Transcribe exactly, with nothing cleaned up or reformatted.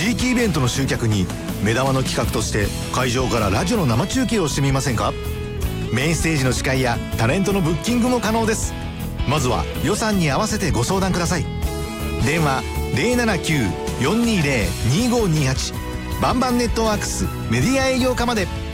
力イベントの集客に目玉の企画として会場からラジオの生中継をしてみませんか？メインステージの司会やタレントのブッキングも可能です。まずは予算に合わせてご相談ください。電話 ゼロななきゅう よんにゼロ にごにはち バンバンネットワークスメディア営業課まで。